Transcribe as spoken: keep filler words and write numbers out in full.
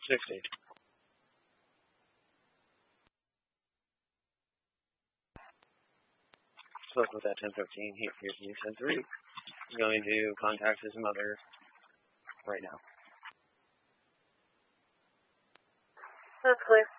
sixty. Spoke with that ten thirteen. He appears to be ten three. He's going to contact his mother right now. That's clear.